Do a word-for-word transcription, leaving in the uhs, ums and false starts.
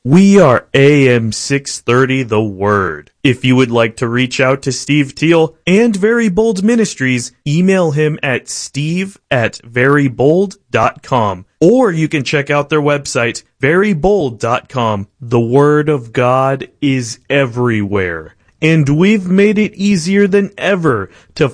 We are A M six thirty The Word. If you would like to reach out to Steve Teal and Very Bold Ministries, email him at steve at verybold dot com. Or you can check out their website, very bold dot com. The Word of God is everywhere, and we've made it easier than ever to